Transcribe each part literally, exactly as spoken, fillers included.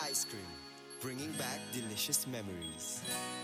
Ice cream, bringing back delicious memories.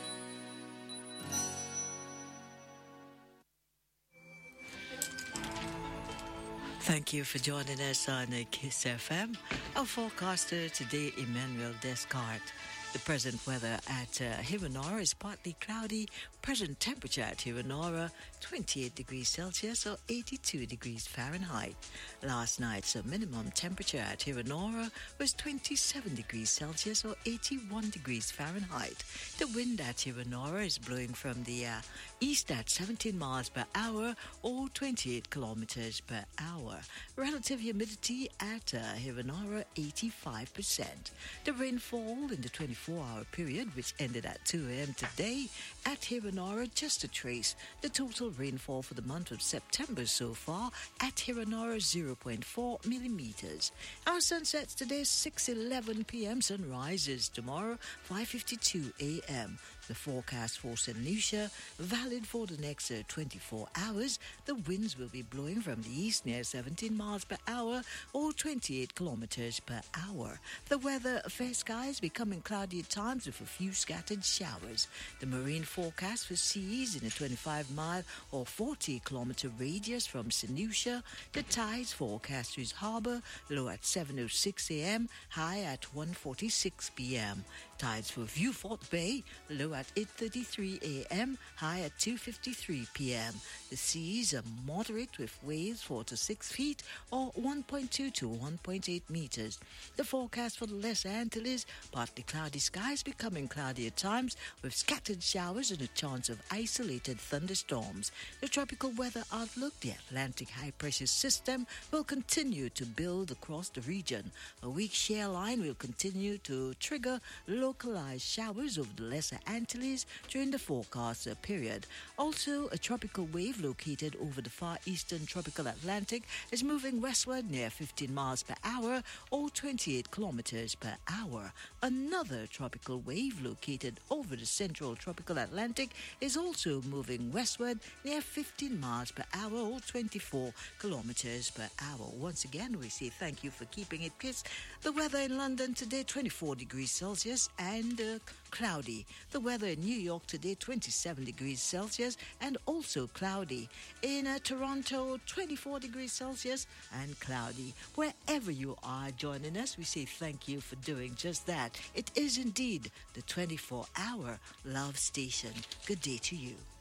Thank you for joining us on uh, Kiss F M. Our forecaster today, Emmanuel Descartes. The present weather at uh, Hiranora is partly cloudy. Present temperature at Hiranora, twenty-eight degrees Celsius or eighty-two degrees Fahrenheit. Last night's uh, minimum temperature at Hiranora was twenty-seven degrees Celsius or eighty-one degrees Fahrenheit. The wind at Hiranora is blowing from the uh, east at seventeen miles per hour or twenty-eight kilometers per hour. Relative humidity at uh, Hiranora, eighty-five percent. The rainfall in the twenty-four hour period, which ended at two a.m. today, at Hiranora, just a trace. The total rainfall for the month of September so far at Hiranora, zero point four millimeters. Our sunsets today, six eleven p.m. Sunrises tomorrow, five fifty-two a.m. The forecast for Saint Lucia, valid for the next uh, twenty-four hours. The winds will be blowing from the east near seventeen miles per hour or twenty-eight kilometers per hour. The weather, fair skies becoming cloudy at times with a few scattered showers. The marine forecast for seas in a twenty-five mile or forty kilometer radius from Saint Lucia. The tides forecast to Harbour, low at seven oh six a.m., high at one forty-six p.m. Tides for Vieux-Fort Bay, low at eight thirty-three a.m., high at two fifty-three p.m. The seas are moderate with waves four to six feet or one point two to one point eight meters. The forecast for the Lesser Antilles, partly cloudy skies becoming cloudy at times with scattered showers and a chance of isolated thunderstorms. The tropical weather outlook, the Atlantic high pressure system will continue to build across the region. A weak shear line will continue to trigger localized showers over the Lesser Antilles during the forecast period. Also, a tropical wave located over the far eastern tropical Atlantic is moving westward near fifteen miles per hour or twenty-eight kilometers per hour. Another tropical wave located over the central tropical Atlantic is also moving westward near fifteen miles per hour or twenty-four kilometers per hour. Once again, we say thank you for keeping it kiss. The weather in London today, twenty-four degrees Celsius and uh, cloudy. The weather in New York today, twenty-seven degrees Celsius and also cloudy. In uh, Toronto, twenty-four degrees Celsius and cloudy. Wherever you are joining us, we say thank you for doing just that. It is indeed the twenty-four hour Love Station. Good day to you.